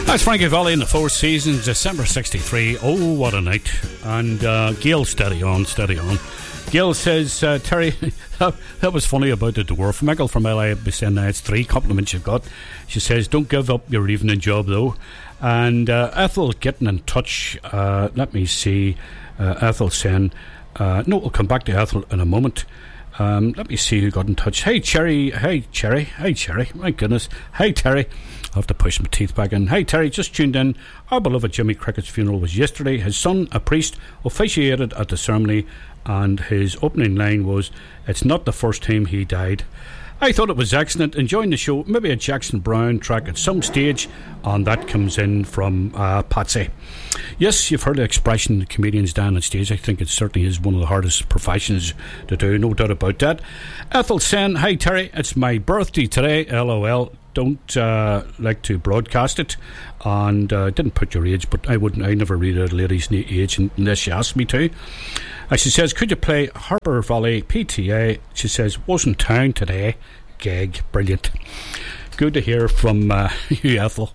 That's Frankie Valli in the Four Seasons, December 63. Oh, what a night. And Gail, steady on. Gail says, Terry, that was funny about the dwarf. Michael from LA was saying it's 3 compliments you've got. She says, don't give up your evening job, though. And Ethel getting in touch. Let me see. Ethel saying, no, we'll come back to Ethel in a moment. Let me see who got in touch. Hey, Cherry. My goodness. Hey, Terry. I'll have to push my teeth back in. Hey, Terry, just tuned in. Our beloved Jimmy Crickett's funeral was yesterday. His son, a priest, officiated at the ceremony, and his opening line was, "It's not the first time he died." I thought it was excellent. Enjoying the show. Maybe a Jackson Browne track at some stage. And that comes in from Patsy. Yes, you've heard the expression, comedians down on stage. I think it certainly is one of the hardest professions to do, no doubt about that. Ethel saying, "Hi Terry, it's my birthday today, LOL. Don't like to broadcast it." And didn't put your age, but I never read a lady's age unless she asked me to. She says, could you play Harper Valley PTA? She says, wasn't town today. Gag. Brilliant. Good to hear from you, Ethel.